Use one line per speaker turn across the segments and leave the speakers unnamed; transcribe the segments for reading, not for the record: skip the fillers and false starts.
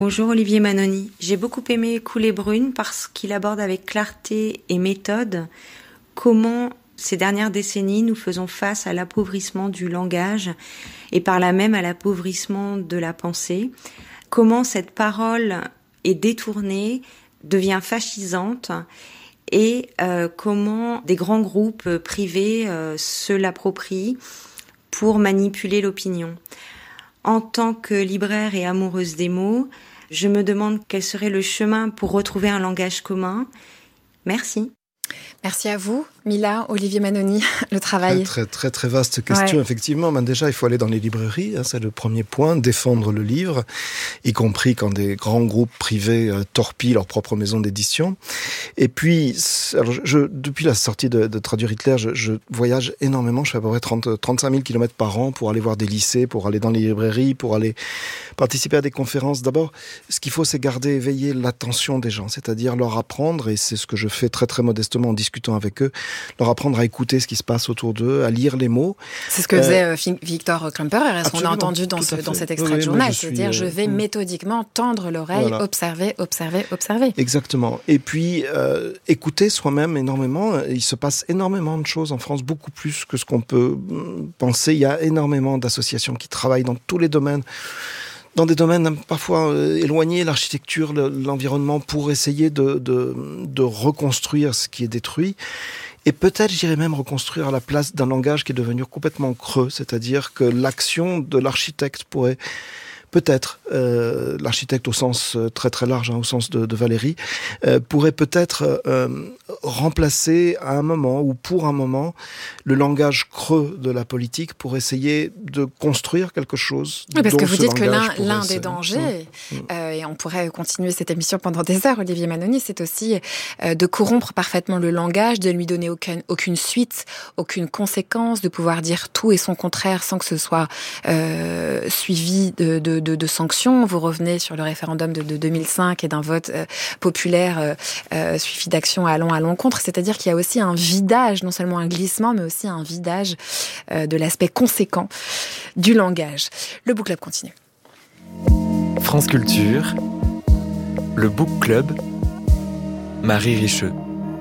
Bonjour Olivier Manoni. J'ai beaucoup aimé Coulée brune parce qu'il aborde avec clarté et méthode comment ces dernières décennies nous faisons face à l'appauvrissement du langage et par là même à l'appauvrissement de la pensée. Comment cette parole est détournée, devient fascisante et comment des grands groupes privés se l'approprient pour manipuler l'opinion. En tant que libraire et amoureuse des mots, je me demande quel serait le chemin pour retrouver un langage commun. Merci.
Merci à vous, Mila, Olivier Manoni, le travail.
Très vaste question, ouais. Effectivement. Ben déjà, il faut aller dans les librairies, c'est le premier point, défendre le livre, y compris quand des grands groupes privés torpillent leur propre maison d'édition. Et puis, alors depuis la sortie de Traduire Hitler, je voyage énormément, je fais à peu près 35 000 km par an pour aller voir des lycées, pour aller dans les librairies, pour aller participer à des conférences. D'abord, ce qu'il faut, c'est garder éveiller l'attention des gens, c'est-à-dire leur apprendre, et c'est ce que je fais très modestement en discutant avec eux, leur apprendre à écouter ce qui se passe autour d'eux, à lire les mots.
C'est ce que faisait Victor Klemperer, et ce qu'on a entendu dans cet extrait de journal, c'est-à-dire je vais méthodiquement tendre l'oreille, voilà. observer.
Exactement. Et puis, écouter soi-même énormément. Il se passe énormément de choses en France, beaucoup plus que ce qu'on peut penser. Il y a énormément d'associations qui travaillent dans tous les domaines, dans des domaines parfois éloignés, l'architecture, l'environnement, pour essayer de reconstruire ce qui est détruit. Et peut-être, j'irais même reconstruire à la place d'un langage qui est devenu complètement creux, c'est-à-dire que l'action de l'architecte pourrait peut-être, l'architecte au sens très large, au sens de Valérie, pourrait peut-être remplacer à un moment ou pour un moment le langage creux de la politique pour essayer de construire quelque chose.
Oui, parce que vous dites que l'un des dangers, et on pourrait continuer cette émission pendant des heures, Olivier Manoni, c'est aussi de corrompre parfaitement le langage, de lui donner aucune suite, aucune conséquence, de pouvoir dire tout et son contraire sans que ce soit suivi de sanctions. Vous revenez sur le référendum de 2005 et d'un vote populaire suivi d'actions allant à l'encontre. C'est-à-dire qu'il y a aussi un vidage, non seulement un glissement, mais aussi un vidage de l'aspect conséquent du langage. Le Book Club continue.
France Culture, le Book Club, Marie Richeux.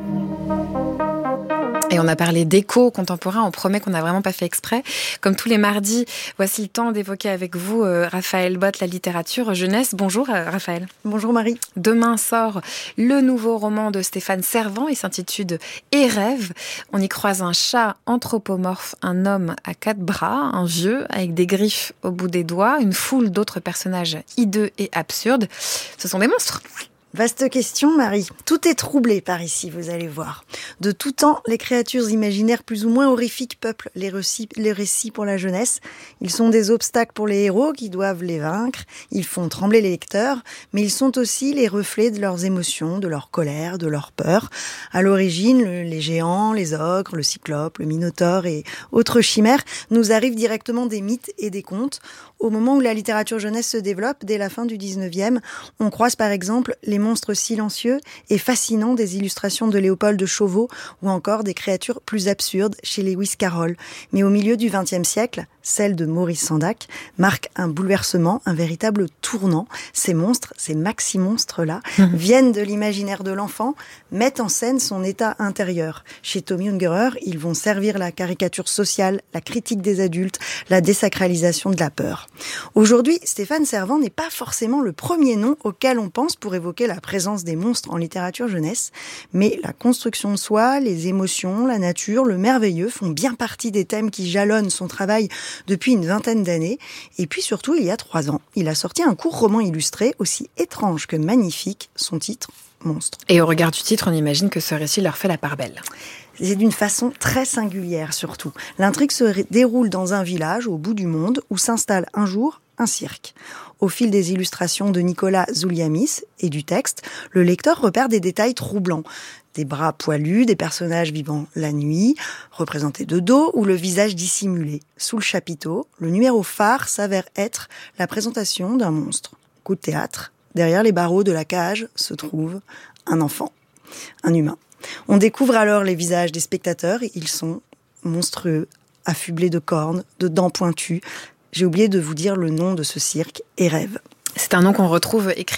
Et on a parlé d'écho contemporain, on promet qu'on n'a vraiment pas fait exprès. Comme tous les mardis, voici le temps d'évoquer avec vous Raphaël Botte, la littérature jeunesse. Bonjour Raphaël.
Bonjour Marie.
Demain sort le nouveau roman de Stéphane Servan, il s'intitule Et rêve. On y croise un chat anthropomorphe, un homme à 4 bras, un vieux avec des griffes au bout des doigts, une foule d'autres personnages hideux et absurdes. Ce sont des monstres.
Vaste question, Marie. Tout est troublé par ici, vous allez voir. De tout temps, les créatures imaginaires plus ou moins horrifiques peuplent les récits pour la jeunesse. Ils sont des obstacles pour les héros qui doivent les vaincre. Ils font trembler les lecteurs, mais ils sont aussi les reflets de leurs émotions, de leur colère, de leur peur. À l'origine, les géants, les ogres, le cyclope, le minotaure et autres chimères nous arrivent directement des mythes et des contes. Au moment où la littérature jeunesse se développe, dès la fin du 19e, on croise par exemple les monstres silencieux et fascinants des illustrations de Léopold de Chauveau ou encore des créatures plus absurdes chez Lewis Carroll. Mais au milieu du XXe siècle, celle de Maurice Sendak marque un bouleversement, un véritable tournant. Ces monstres, ces maxi-monstres-là, viennent de l'imaginaire de l'enfant, mettent en scène son état intérieur. Chez Tommy Ungerer, ils vont servir la caricature sociale, la critique des adultes, la désacralisation de la peur. Aujourd'hui, Stéphane Servan n'est pas forcément le premier nom auquel on pense pour évoquer la présence des monstres en littérature jeunesse, mais la construction de soi, les émotions, la nature, le merveilleux font bien partie des thèmes qui jalonnent son travail depuis une vingtaine d'années. Et puis surtout, il y a 3 ans, il a sorti un court roman illustré aussi étrange que magnifique, son titre, Monstre.
Et au regard du titre, on imagine que ce récit leur fait la part belle.
C'est d'une façon très singulière surtout. L'intrigue se déroule dans un village au bout du monde où s'installe un jour un cirque. Au fil des illustrations de Nicolas Zouliamis et du texte, le lecteur repère des détails troublants. Des bras poilus, des personnages vivant la nuit, représentés de dos ou le visage dissimulé. Sous le chapiteau, le numéro phare s'avère être la présentation d'un monstre. Coup de théâtre, derrière les barreaux de la cage se trouve un enfant, un humain. On découvre alors les visages des spectateurs et ils sont monstrueux, affublés de cornes, de dents pointues. J'ai oublié de vous dire le nom de ce cirque, Et rêve.
C'est un nom qu'on retrouve écrit